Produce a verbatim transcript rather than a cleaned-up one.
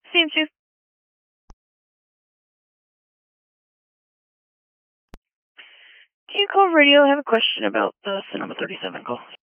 C M two. Can you call radio? I have a question about the Sonoma thirty-seven call.